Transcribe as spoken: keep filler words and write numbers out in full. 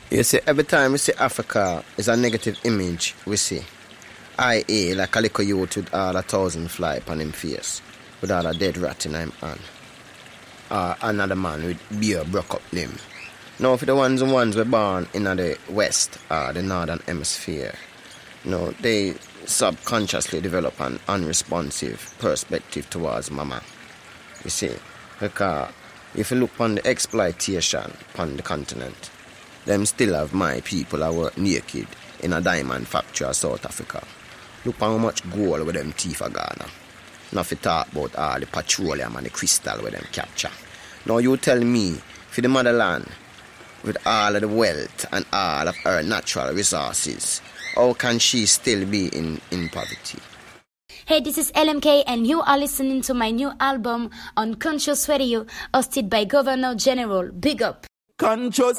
You see, every time we see Africa, it's a negative image we see. I A, like a little youth with all a thousand fly upon him face, with all a dead rat in him hand. Or another man with beer broke up limb. Now, for the ones and ones were born in the west or the northern hemisphere, you know, they subconsciously develop an unresponsive perspective towards mama. You see, because if you look on the exploitation upon the continent, them still have my people that work naked in a diamond factory of South Africa. Look how much gold with them teeth are gone. Not to talk about all the petroleum and the crystal with them capture. Now you tell me, for the motherland, with all of the wealth and all of her natural resources, how can she still be in, in poverty? Hey, this is L M K and you are listening to my new album on Conscious Radio, hosted by Governor General. Big up! Conscious